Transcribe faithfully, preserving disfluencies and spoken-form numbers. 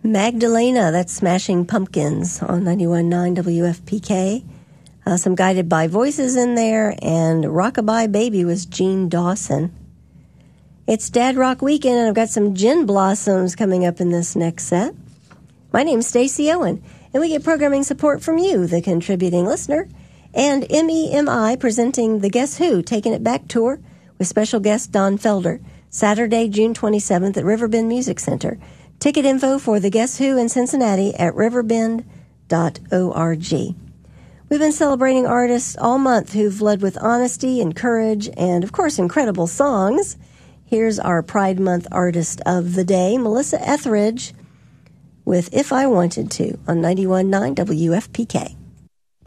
Magdalena, that's Smashing Pumpkins on ninety-one point nine W F P K. Uh, some Guided by Voices in there, and Rockabye Baby was Gene Dawson. It's Dad Rock Weekend, and I've got some Gin Blossoms coming up in this next set. My name's Stacey Owen, and we get programming support from you, the contributing listener, and M E M I presenting the Guess Who Taking It Back tour with special guest Don Felder, Saturday, June twenty-seventh at Riverbend Music Center. Ticket info for the Guess Who in Cincinnati at riverbend dot org. We've been celebrating artists all month who've led with honesty and courage and, of course, incredible songs. Here's our Pride Month artist of the day, Melissa Etheridge, with If I Wanted To on ninety-one point nine W F P K.